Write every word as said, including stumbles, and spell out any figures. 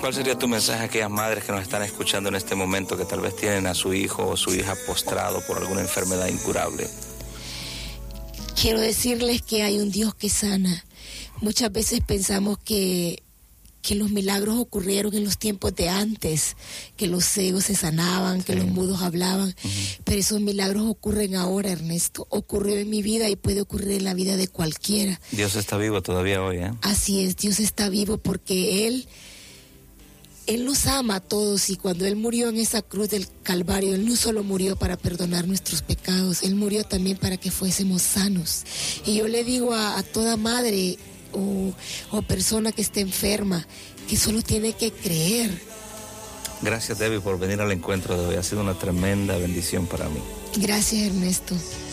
¿cuál sería tu mensaje a aquellas madres que nos están escuchando en este momento, que tal vez tienen a su hijo o su hija postrado por alguna enfermedad incurable? Quiero decirles que hay un Dios que sana. Muchas veces pensamos que, que los milagros ocurrieron en los tiempos de antes, que los ciegos se sanaban, que sí. los mudos hablaban, uh-huh. pero esos milagros ocurren ahora, Ernesto. Ocurrió en mi vida y puede ocurrir en la vida de cualquiera. Dios está vivo todavía hoy, ¿eh? Así es, Dios está vivo porque Él, Él nos ama a todos, y cuando Él murió en esa cruz del Calvario, Él no solo murió para perdonar nuestros pecados, Él murió también para que fuésemos sanos. Y yo le digo a, a toda madre o, o persona que esté enferma, que solo tiene que creer. Gracias, Debbie, por venir al encuentro de hoy. Ha sido una tremenda bendición para mí. Gracias, Ernesto.